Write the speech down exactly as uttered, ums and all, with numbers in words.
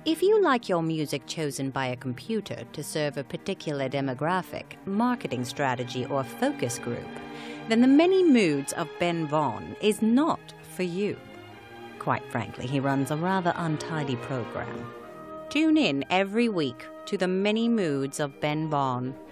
If you like your music chosen by a computer to serve a particular demographic, marketing strategy, or focus group, then the many moods of Ben Vaughn is not for you. Quite frankly, he runs a rather untidy program. Tune in every week to the many moods of Ben Vaughn.